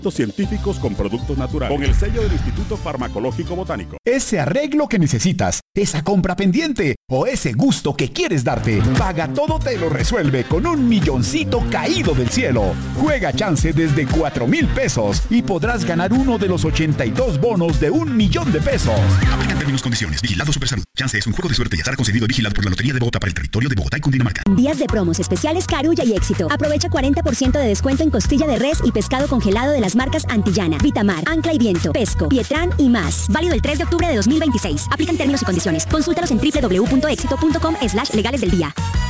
científicos con productos naturales, con el sello del Instituto Farmacológico Botánico. Ese arreglo que necesitas, esa compra pendiente o ese gusto que quieres darte, Paga Todo te lo resuelve con $1 milloncito caído del cielo. Juega chance desde 4,000 pesos y podrás ganar uno de los 82 bonos de $1 millón. Aplican términos y condiciones. Vigilado Supersalud. Chance es un juego de suerte y azar concedido y vigilado por la Lotería de Bogotá para el territorio de Bogotá y Cundinamarca. Días de promos especiales Carulla y Éxito. Aprovecha 40% de descuento en costilla de res y pescado congelado de las marcas Antillana, Vitamar, Ancla y Viento, Pesco, Pietrán y más. Válido el 3 de octubre de 2026. Aplican términos y condiciones. Consúltalos en www.éxito.com/legales del día.